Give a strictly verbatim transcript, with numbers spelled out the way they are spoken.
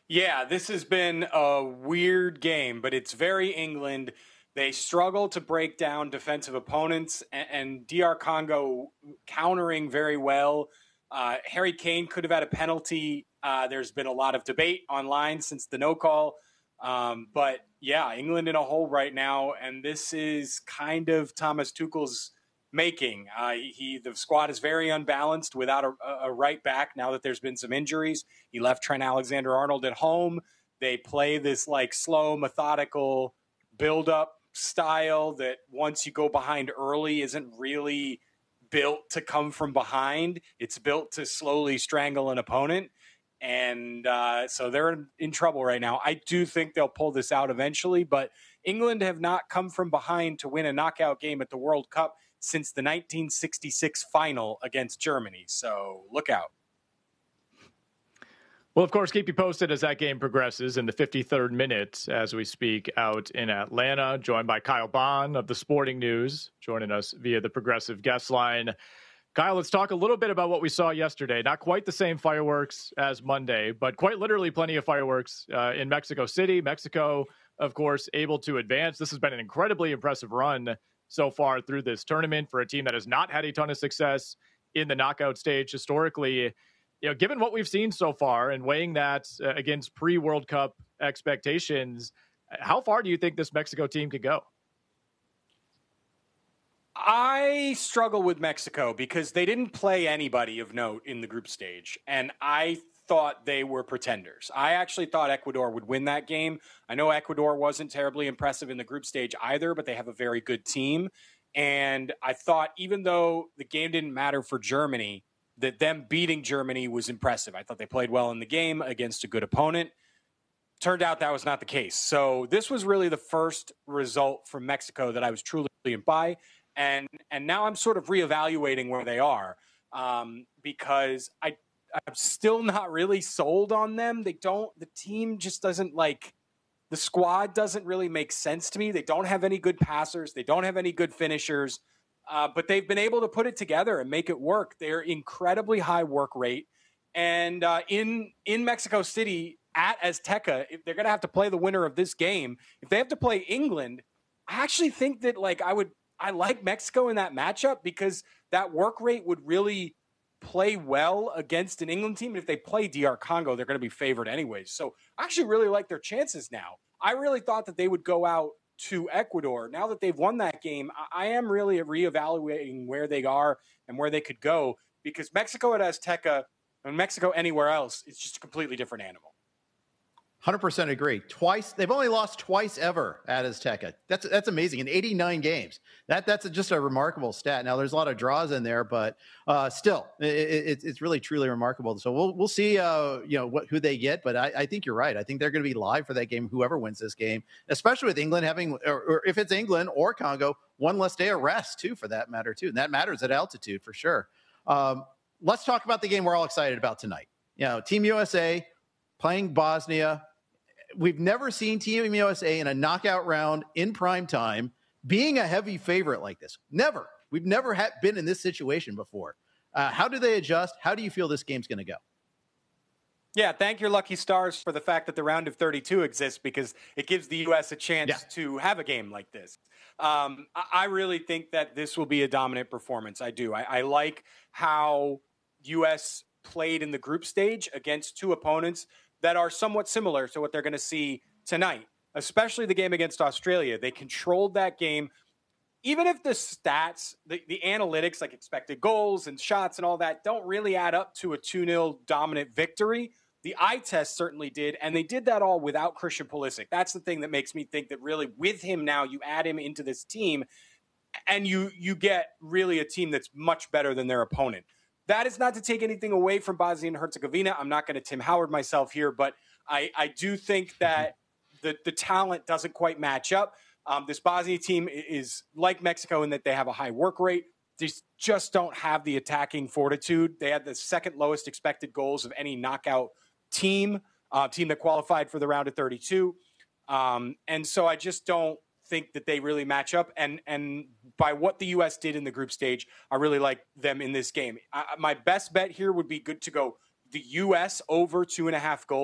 Yeah, this has been a weird game, but it's very England. They struggle to break down defensive opponents, and, and D R Congo countering very well. Uh, Harry Kane could have had a penalty. Uh, there's been a lot of debate online since the no call. Um, but yeah, England in a hole right now, and this is kind of Thomas Tuchel's making. Uh, he the squad is very unbalanced without a, a right back now that there's been some injuries. He left Trent Alexander-Arnold at home. They play this like slow, methodical build-up style that once you go behind early isn't really built to come from behind. It's built to slowly strangle an opponent. And uh, so they're in, in trouble right now. I do think they'll pull this out eventually, but England have not come from behind to win a knockout game at the World Cup since the nineteen sixty-six final against Germany. So look out. Well, of course, keep you posted as that game progresses in the fifty-third minute as we speak out in Atlanta, joined by Kyle Bond of the Sporting News, joining us via the Progressive guest line. Kyle, let's talk a little bit about what we saw yesterday. Not quite the same fireworks as Monday, but quite literally plenty of fireworks uh, in Mexico City. Mexico, of course, able to advance. This has been an incredibly impressive run so far through this tournament for a team that has not had a ton of success in the knockout stage historically. You know, given what we've seen so far and weighing that uh, against pre-World Cup expectations, how far do you think this Mexico team could go? I struggle with Mexico because they didn't play anybody of note in the group stage, and I thought they were pretenders. I actually thought Ecuador would win that game. I know Ecuador wasn't terribly impressive in the group stage either, but they have a very good team. And I thought even though the game didn't matter for Germany, that them beating Germany was impressive. I thought they played well in the game against a good opponent. Turned out that was not the case. So this was really the first result from Mexico that I was truly by. And and now I'm sort of reevaluating where they are um, because I, I'm still not really sold on them. They don't, the team just doesn't like, the squad doesn't really make sense to me. They don't have any good passers. They don't have any good finishers. Uh, but they've been able to put it together and make it work. They're incredibly high work rate. And uh, in in Mexico City at Azteca, if they're going to have to play the winner of this game, if they have to play England, I actually think that like I would I like Mexico in that matchup because that work rate would really play well against an England team. And if they play D R Congo, they're going to be favored anyways. So I actually really like their chances now. I really thought that they would go out to Ecuador. Now that they've won that game, I am really reevaluating where they are and where they could go because Mexico at Azteca and Mexico anywhere else is just a completely different animal. one hundred percent agree. Twice. They've only lost twice ever at Azteca. That's that's amazing. In eighty-nine games. That That's just a remarkable stat. Now, there's a lot of draws in there, but uh, still, it, it, it's really, truly remarkable. So we'll we'll see uh, you know, what, who they get, but I, I think you're right. I think they're going to be live for that game, whoever wins this game, especially with England having, or, or if it's England or Congo, one less day of rest, too, for that matter, too. And that matters at altitude, for sure. Um, let's talk about the game we're all excited about tonight. You know, Team U S A playing Bosnia. We've never seen Team U S A in a knockout round in prime time being a heavy favorite like this. Never. We've never had been in this situation before. Uh, how do they adjust? How do you feel this game's going to go? Yeah, thank your lucky stars for the fact that the round of thirty-two exists because it gives the U S a chance yeah. to have a game like this. Um, I really think that this will be a dominant performance. I do. I, I like how U S played in the group stage against two opponents that are somewhat similar to what they're going to see tonight, especially the game against Australia. They controlled that game. Even if the stats, the, the analytics, like expected goals and shots and all that, don't really add up to a two nil dominant victory, the eye test certainly did, and they did that all without Christian Pulisic. That's the thing that makes me think that really with him now, you add him into this team, and you you get really a team that's much better than their opponent. That is not to take anything away from Bosnia and Herzegovina. I'm not going to Tim Howard myself here, but I, I do think that the, the talent doesn't quite match up. Um, this Bosnia team is like Mexico in that they have a high work rate. They just don't have the attacking fortitude. They had the second lowest expected goals of any knockout team, uh, team that qualified for the round of thirty-two. Um, and so I just don't think that they really match up. And and by what the U S did in the group stage, I really like them in this game. I, my best bet here would be good to go the U S over two and a half goals.